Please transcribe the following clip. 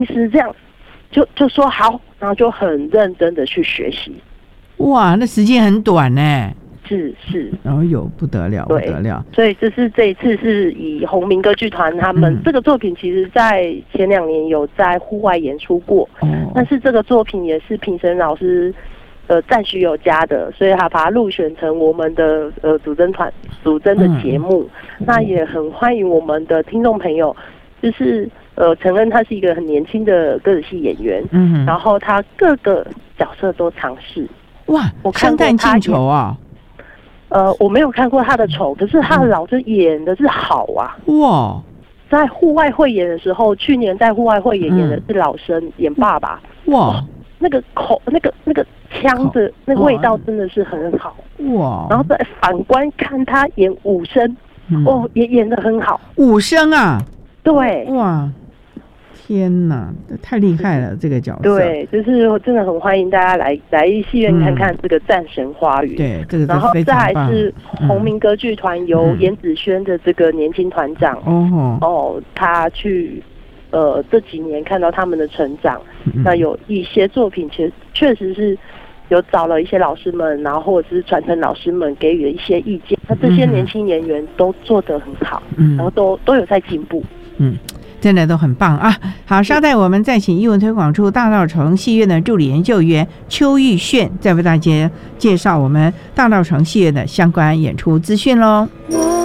其实这样就说好，然后就很认真的去学习。 哇，那时间很短呢。 是， 然后不得了，不得了。 所以这一次是以红民歌剧团他们、这个作品，其实在前2年有在户外演出过，但是这个作品也是评审老师赞许有加的，所以他把它入选成我们的主征的节目。那也很欢迎我们的听众朋友，就是承恩他是一个很年轻的歌仔戏演员，然后他各个角色都尝试。 哇， 我看过他生旦净丑啊！ 我没有看过他的丑，可是他的老师演的是好啊。 哇， 在户外汇演的时候，去年在户外汇演演的是老生，演爸爸。哇，那个那个腔的那个味道真的是很好。哇，然后再反观看他演武生，也演得很好。 武生啊？对。哇。天哪，太厉害了！这个角色， 对，就是我真的很欢迎大家来戏院看看这个《战神花语》。 对，这个然后再来是红民歌剧团由严子轩的这个年轻团长，他去这几年看到他们的成长，那有一些作品确实是有找了一些老师们，然后或者是传承老师们给予了一些意见，那这些年轻演员都做得很好，然后都有在进步。 真的都很棒啊！好，稍待我们再请艺文推广处大稻埕戏院的助理研究员邱玉炫，再为大家介绍我们大稻埕戏院的相关演出资讯喽。